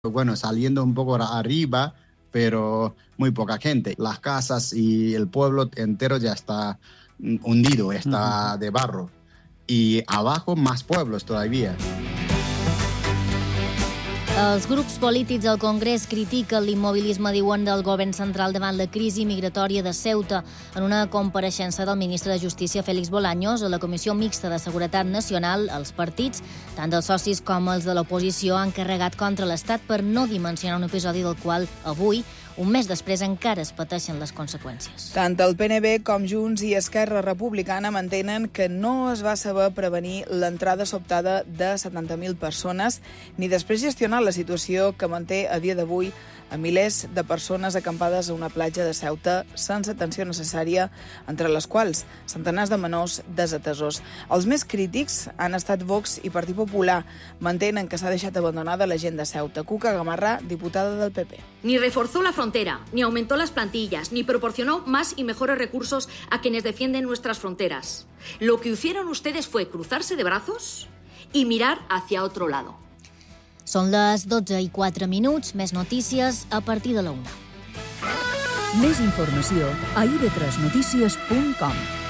Bueno, saliendo un poco arriba, pero muy poca gente. Las casas y el pueblo entero ya está hundido, está de barro. Y abajo más pueblos todavía. Els grups polítics al Congrés critiquen l'immobilisme, diuen, del govern central davant la crisi migratòria de Ceuta. En una compareixença del ministre de Justícia, Félix Bolaños, a la Comissió Mixta de Seguretat Nacional, els partits, tant dels socis com els de l'oposició, han carregat contra l'Estat per no dimensionar un episodi del qual avui, un mes després, encara es pateixen les conseqüències. Tant el PNB com Junts i Esquerra Republicana mantenen que no es va saber prevenir l'entrada sobtada de 70.000 persones ni després gestionar la situació que manté a dia d'avui a milers de persones acampades a una platja de Ceuta sense atenció necessària, entre les quals centenars de menors desatesos. Els més crítics han estat Vox i Partit Popular. Mantenen que s'ha deixat abandonada la gent de Ceuta. Cuca Gamarra, diputada del PP. Ni reforzó la frontera, ni aumentó las plantillas, ni proporcionó más y mejores recursos a quienes defienden nuestras fronteras. Lo que hicieron ustedes fue cruzarse de brazos y mirar hacia otro lado. Són les 12:04, més notícies a partir de la 1. Més informació a ib3notícies.com.